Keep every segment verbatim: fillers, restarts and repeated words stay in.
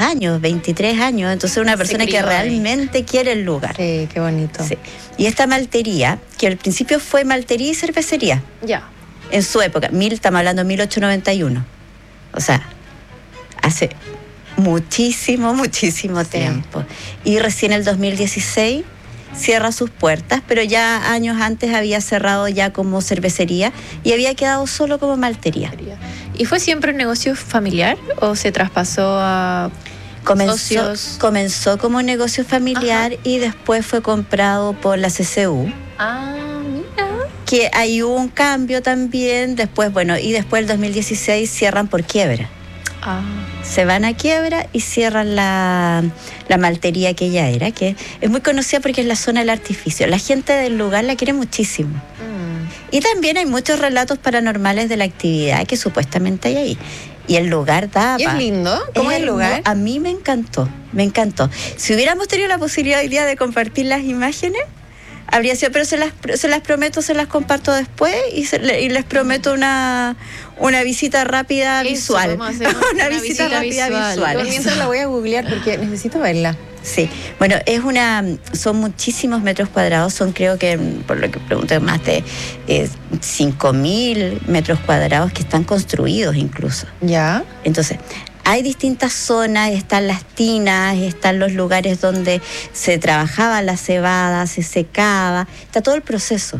años, veintitrés años, entonces una persona que realmente ahí. quiere el lugar. Sí, qué bonito. Sí. Y esta maltería, que al principio fue maltería y cervecería. Ya. En su época, mil, estamos hablando de mil ochocientos noventa y uno. O sea, hace muchísimo, muchísimo sí. tiempo. Y recién el dos mil dieciséis cierra sus puertas, pero ya años antes había cerrado ya como cervecería y había quedado solo como maltería. ¿Y fue siempre un negocio familiar o se traspasó a comenzó, socios? Comenzó como un negocio familiar. Ajá. Y después fue comprado por la C C U. Ah, mira. Que ahí hubo un cambio también, después, bueno, y después el dos mil dieciséis cierran por quiebra. Ah. Se van a quiebra y cierran la, la maltería que ella era, que es muy conocida porque es la zona del artificio. La gente del lugar la quiere muchísimo. Mm. Y también hay muchos relatos paranormales de la actividad que supuestamente hay ahí. Y el lugar daba. ¿Y es lindo? ¿Cómo es el lugar? A mí me encantó, me encantó. Si hubiéramos tenido la posibilidad hoy día de compartir las imágenes, habría sido, pero se las, se las prometo, se las comparto después y, se, y les prometo una, una visita rápida Eso, visual. Una, una visita, visita rápida visual. visual. Mientras la voy a googlear porque necesito verla. Sí, bueno, es una, son muchísimos metros cuadrados, son creo que, por lo que pregunté, más de eh, cinco mil metros cuadrados que están construidos incluso. Ya. Entonces, hay distintas zonas, están las tinas, están los lugares donde se trabajaba la cebada, se secaba, está todo el proceso.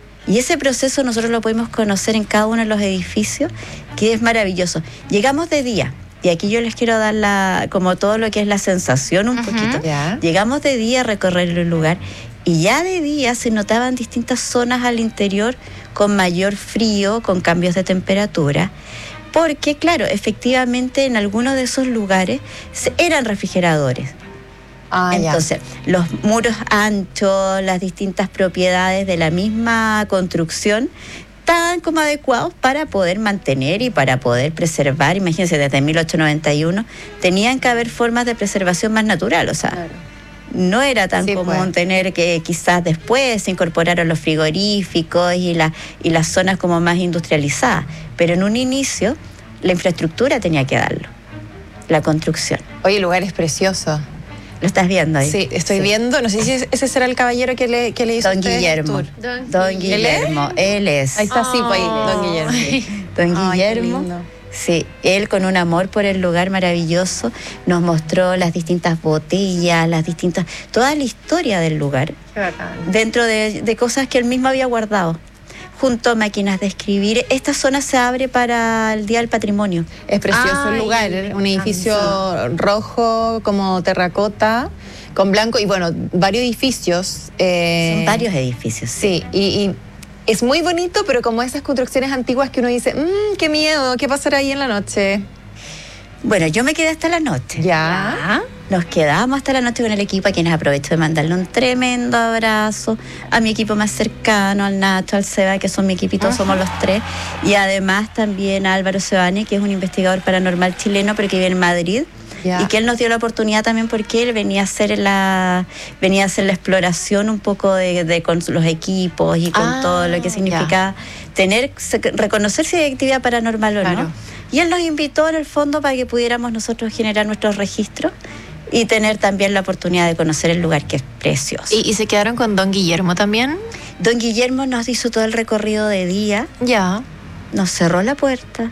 Y ese proceso nosotros lo podemos conocer en cada uno de los edificios, que es maravilloso. Llegamos de día, y aquí yo les quiero dar la, como todo lo que es la sensación un uh-huh, poquito. Yeah. Llegamos de día a recorrer el lugar, y ya de día se notaban distintas zonas al interior con mayor frío, con cambios de temperatura. Porque, claro, efectivamente en algunos de esos lugares eran refrigeradores. Ah, Entonces, ya. los muros anchos, las distintas propiedades de la misma construcción, estaban como adecuados para poder mantener y para poder preservar. Imagínense, desde mil ochocientos noventa y uno tenían que haber formas de preservación más natural, o sea... Claro. No era tan sí, común pues. tener que quizás después se incorporaron los frigoríficos y, la, y las zonas como más industrializadas, pero en un inicio la infraestructura tenía que darlo, la construcción. Oye, el lugar es precioso. ¿Lo estás viendo ahí? Sí, estoy sí. viendo, no sé si ese será el caballero que le, que le hizo Don Guillermo. Don, don Guillermo, él es. Ahí está, oh. sí, pues ahí, Don Guillermo. Sí. Don Ay, Guillermo. Sí, él con un amor por el lugar maravilloso nos mostró las distintas botellas, las distintas, toda la historia del lugar. Qué bacán. Dentro de, de cosas que él mismo había guardado, junto a máquinas de escribir. Esta zona se abre para el Día del Patrimonio. Es precioso Ay, el lugar, ¿eh? Un edificio sí. rojo como terracota, con blanco, y bueno, varios edificios. Eh, Son varios edificios. Sí, y... y es muy bonito, pero como esas construcciones antiguas que uno dice, mmm, qué miedo, ¿qué pasará ahí en la noche? Bueno, yo me quedé hasta la noche. ¿Ya? Nos quedamos hasta la noche con el equipo, a quienes aprovecho de mandarle un tremendo abrazo, a mi equipo más cercano, al Nacho, al Seba, que son mi equipito, Ajá. somos los tres, y además también a Álvaro Sebani, que es un investigador paranormal chileno, pero que vive en Madrid. Yeah. Y que él nos dio la oportunidad también porque él venía a hacer la venía a hacer la exploración un poco de, de con los equipos y con ah, todo lo que significa yeah. tener reconocer si hay actividad paranormal o claro. no. Y él nos invitó en el fondo para que pudiéramos nosotros generar nuestros registros y tener también la oportunidad de conocer el lugar, que es precioso. ¿Y, y se quedaron con Don Guillermo también? Don Guillermo nos hizo todo el recorrido de día. Ya. Yeah. Nos cerró la puerta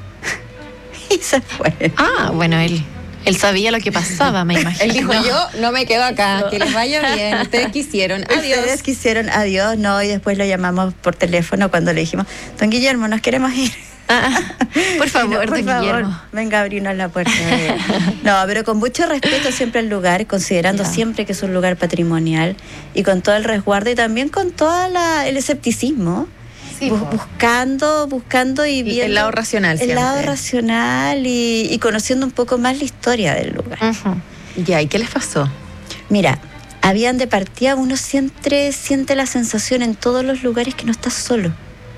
y se fue. Ah, bueno, él... Él sabía lo que pasaba, me imagino. Él dijo, yo no me quedo acá, no. que les vaya bien, ustedes quisieron, adiós. Ustedes quisieron, adiós, no, y después lo llamamos por teléfono cuando le dijimos, Don Guillermo, nos queremos ir. Ah, por favor, no, por Don favor. Guillermo, venga a abrirnos la puerta. No, pero con mucho respeto siempre al lugar, considerando yeah. siempre que es un lugar patrimonial, y con todo el resguardo y también con todo la, el escepticismo. Sí, buscando, buscando y viendo el lado racional, el siempre. lado racional y, y conociendo un poco más la historia del lugar. Uh-huh. Ya, ¿y qué les pasó? Mira, habían de partida, uno siempre siente la sensación en todos los lugares que no estás solo.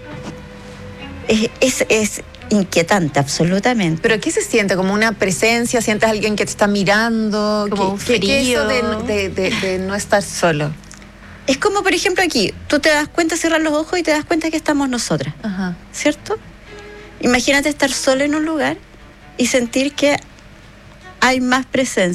Es, es, es inquietante, absolutamente. ¿Pero qué se siente? ¿Como una presencia? ¿Sientes a alguien que te está mirando? Como un frío. ¿Qué es eso de, de, de, de no estar solo? Es como, por ejemplo, aquí, tú te das cuenta, cierras los ojos y te das cuenta que estamos nosotras, Ajá. ¿cierto? Imagínate estar sola en un lugar y sentir que hay más presencia.